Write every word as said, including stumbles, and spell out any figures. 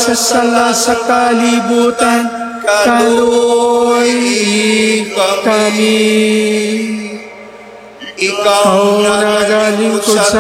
sa sala sa kalibutan, kaluoy kami. Ikaw na naglingkod sa